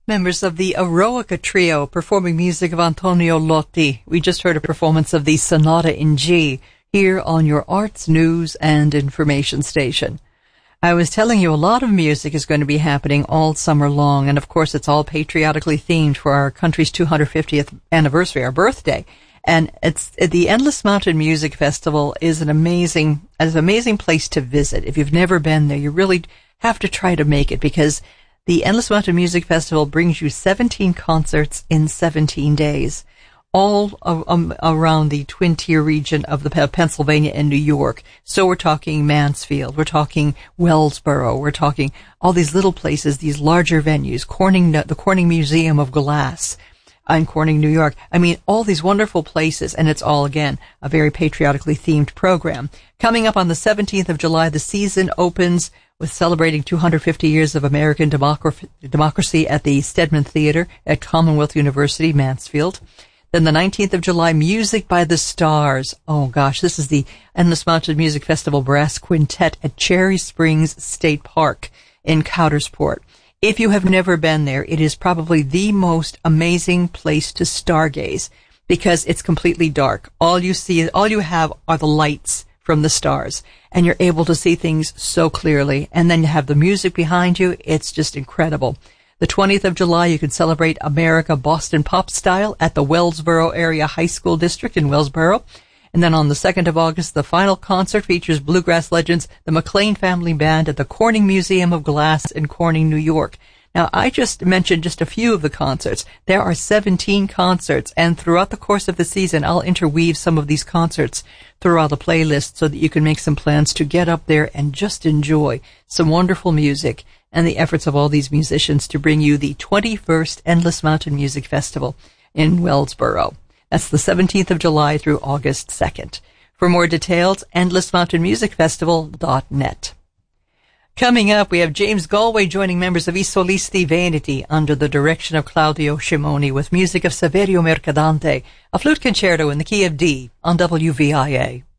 Members of the Eroica Trio performing music of Antonio Lotti. We just heard a performance of the Sonata in G here on your arts, news, and information station. I was telling you a lot of music is going to be happening all summer long, and of course it's all patriotically themed for our country's 250th anniversary, our birthday. And it's the Endless Mountain Music Festival is an amazing place to visit. If you've never been there, you really have to try to make it, because the Endless Mountain Music Festival brings you 17 concerts in 17 days, all around the Twin-Tier region of the Pennsylvania and New York. So we're talking Mansfield, we're talking Wellsboro, we're talking all these little places, these larger venues, the Corning Museum of Glass in Corning, New York. I mean, all these wonderful places, and it's all, again, a very patriotically themed program. Coming up on the 17th of July, the season opens with celebrating 250 years of American democracy at the Stedman Theater at Commonwealth University, Mansfield. Then the 19th of July, Music by the Stars. Oh gosh, this is the Endless Mountain Music Festival Brass Quintet at Cherry Springs State Park in Coudersport. If you have never been there, it is probably the most amazing place to stargaze, because it's completely dark. All you have are the lights from the stars, and you're able to see things so clearly. And then you have the music behind you. It's just incredible. The 20th of July, you can celebrate America Boston pop style at the Wellsboro Area High School District in Wellsboro. And then on the 2nd of August, the final concert features bluegrass legends, the McLean Family Band at the Corning Museum of Glass in Corning, New York. Now, I just mentioned just a few of the concerts. There are 17 concerts, and throughout the course of the season, I'll interweave some of these concerts throughout the playlist so that you can make some plans to get up there and just enjoy some wonderful music and the efforts of all these musicians to bring you the 21st Endless Mountain Music Festival in Wellsboro. That's the 17th of July through August 2nd. For more details, endlessmountainmusicfestival.net. Coming up, we have James Galway joining members of I Solisti Veneti under the direction of Claudio Scimoni with music of Saverio Mercadante, a flute concerto in the key of D on WVIA.